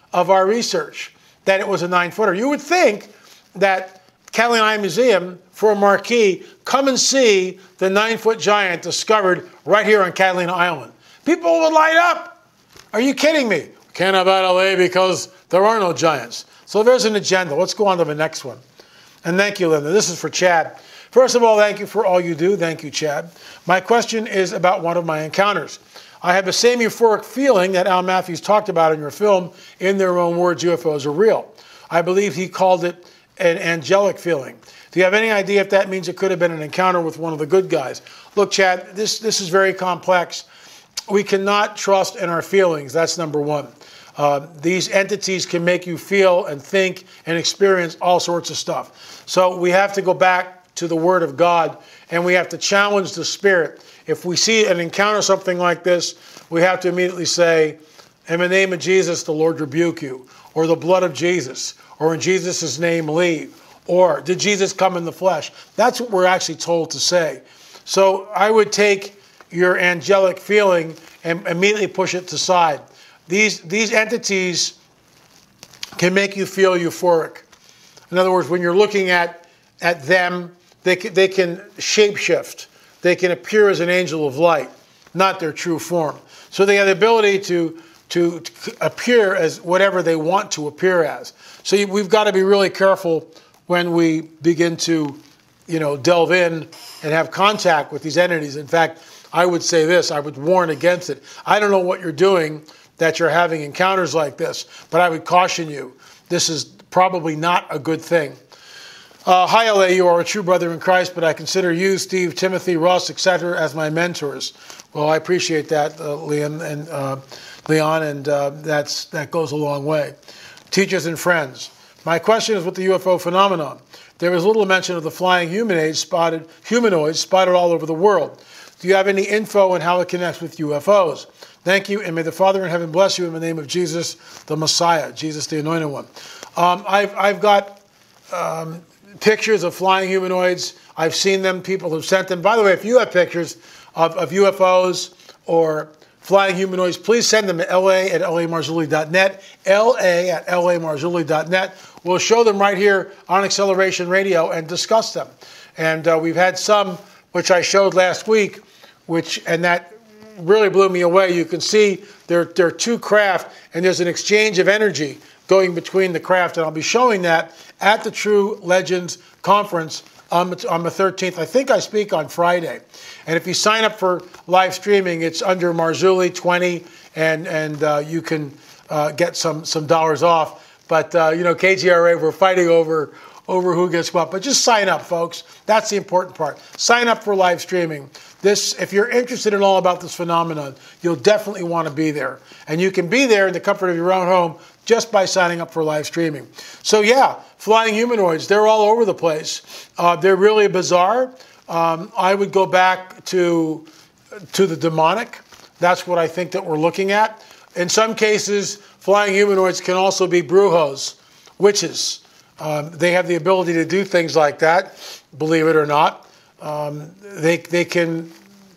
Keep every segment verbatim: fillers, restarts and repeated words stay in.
of our research that it was a nine-footer. You would think that Catalina Island Museum, for a marquee, come and see the nine-foot giant discovered right here on Catalina Island. People would light up. Are you kidding me? Can't have that L A because there are no giants. So there's an agenda. Let's go on to the next one. And thank you, Linda. This is for Chad. First of all, thank you for all you do. Thank you, Chad. My question is about one of my encounters. I have the same euphoric feeling that Al Matthews talked about in your film, In Their Own Words, U F Os Are Real. I believe he called it an angelic feeling. Do you have any idea if that means it could have been an encounter with one of the good guys? Look, Chad, this, this is very complex. We cannot trust in our feelings. That's number one. Uh, these entities can make you feel and think and experience all sorts of stuff. So we have to go back to the Word of God, and we have to challenge the Spirit. If we see and encounter something like this, we have to immediately say, in the name of Jesus, the Lord rebuke you, or the blood of Jesus, or in Jesus' name leave, or did Jesus come in the flesh? That's what we're actually told to say. So I would take your angelic feeling and immediately push it to side. These, these entities can make you feel euphoric. In other words, when you're looking at, at them, they can, they can shapeshift. They can appear as an angel of light, not their true form. So they have the ability to, to, to appear as whatever they want to appear as. So you, we've got to be really careful when we begin to, you know, delve in and have contact with these entities. In fact, I would say this, I would warn against it. I don't know what you're doing that you're having encounters like this, but I would caution you. This is probably not a good thing. Uh, hi, L A, you are a true brother in Christ, but I consider you, Steve, Timothy, Russ, et cetera, as my mentors. Well, I appreciate that, uh, Leon, and uh, Leon, and uh, that's that goes a long way. Teachers and friends, my question is with the U F O phenomenon. There is little mention of the flying humanoids spotted, humanoids spotted all over the world. Do you have any info on how it connects with U F Os? Thank you, and may the Father in heaven bless you in the name of Jesus, the Messiah, Jesus the Anointed One. Um, I've, I've got um, pictures of flying humanoids. I've seen them. People have sent them. By the way, if you have pictures of, of U F Os or flying humanoids, please send them to L A at L A Marzulli dot net, L A at L A Marzulli dot net. We'll show them right here on Acceleration Radio and discuss them. And uh, we've had some, which I showed last week, which and that really blew me away. You can see there, there are two craft, and there's an exchange of energy going between the craft, and I'll be showing that at the True Legends Conference on, on the thirteenth. I think I speak on Friday. And if you sign up for live streaming, it's under Marzulli twenty, and, and uh, you can uh, get some, some dollars off. But, uh, you know, K G R A, we're fighting over over who gets what. But just sign up, folks. That's the important part. Sign up for live streaming. This, if you're interested in all about this phenomenon, you'll definitely want to be there. And you can be there in the comfort of your own home just by signing up for live streaming. So yeah, flying humanoids, they're all over the place. Uh, they're really bizarre. Um, I would go back to, to the demonic. That's what I think that we're looking at. In some cases, flying humanoids can also be brujos, witches. Um, they have the ability to do things like that, believe it or not. Um, they they can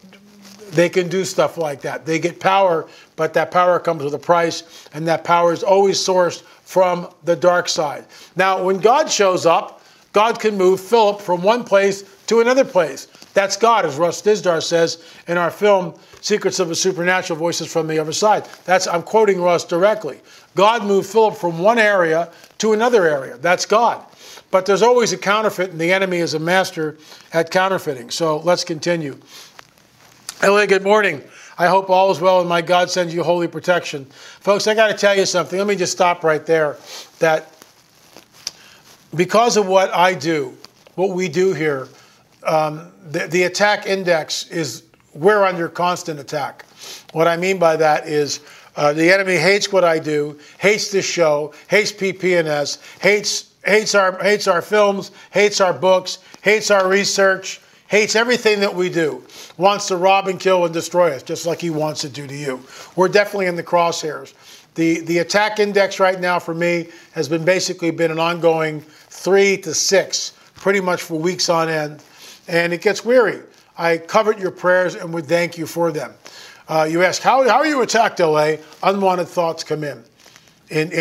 they can do stuff like that. They get power, but that power comes with a price, and that power is always sourced from the dark side. Now, when God shows up, God can move Philip from one place to another place. That's God, as Russ Dizdar says in our film, Secrets of the Supernatural, Voices from the Other Side. That's I'm quoting Russ directly. God moved Philip from one area to another area. That's God. But there's always a counterfeit, and the enemy is a master at counterfeiting. So let's continue. L A, good morning. I hope all is well and my God sends you holy protection. Folks, I got to tell you something. Let me just stop right there. That because of what I do, what we do here, um, the, the attack index is, we're under constant attack. What I mean by that is uh, the enemy hates what I do, hates this show, hates P P N S, hates hates our hates our films, hates our books, hates our research, hates everything that we do, wants to rob and kill and destroy us, just like he wants to do to you. We're definitely in the crosshairs. The the attack index right now for me has been basically been an ongoing three to six, pretty much for weeks on end. And it gets weary. I covet your prayers and would thank you for them. Uh, you ask, how, how are you attacked, L A? Unwanted thoughts come in. in, in